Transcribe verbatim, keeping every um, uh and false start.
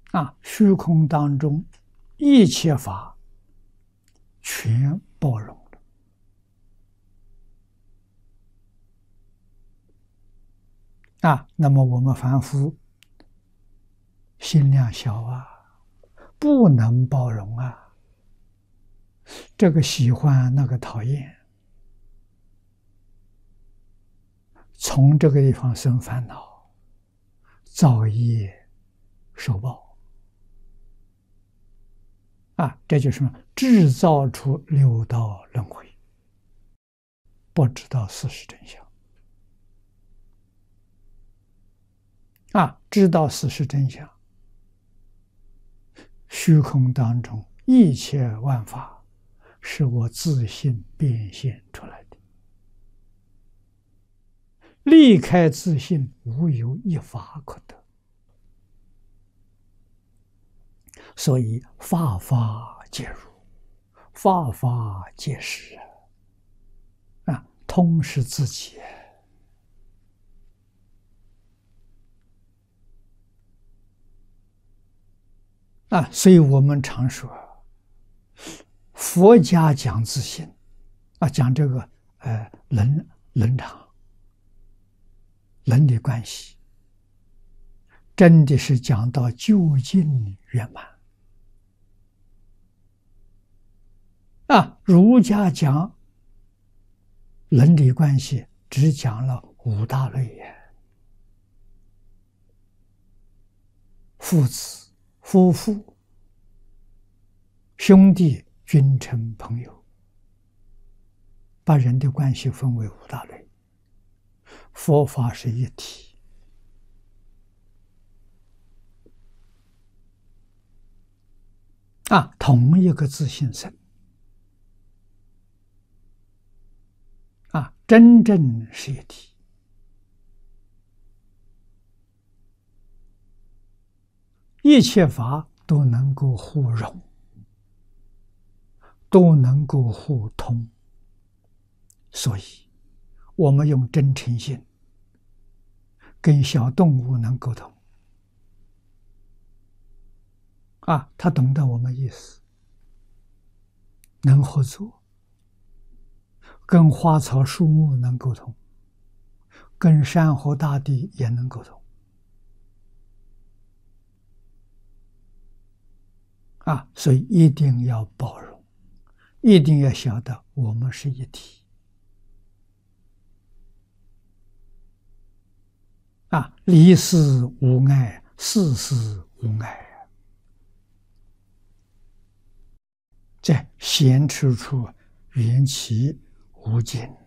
啊，虚空当中一切法全包容了。啊，那么我们凡夫心量小啊，不能包容啊，这个喜欢那个讨厌，从这个地方生烦恼，造业受报。啊，这就是什么？制造出六道轮回，不知道事实真相。啊，知道事实真相，虚空当中一切万法是我自性变现出来的，离开自性，无有一法可得。所以法法皆如，法法皆是啊，通识自己。啊，所以我们常说，佛家讲自性，啊，讲这个呃伦伦常、伦理关系，真的是讲到究竟圆满。啊，儒家讲伦理关系，只讲了五大类也：父子、夫妇、兄弟、君臣、朋友，把人的关系分为五大类。佛法是一体，啊，同一个自性身，啊，真正是一体。一切法都能够互融，都能够互通，所以我们用真诚心跟小动物能沟通，啊，他懂得我们意思，能合作；跟花草树木能沟通，跟山河大地也能沟通。啊，所以一定要包容，一定要晓得我们是一体。啊，离事无碍，事事无碍，在显示出缘起无尽。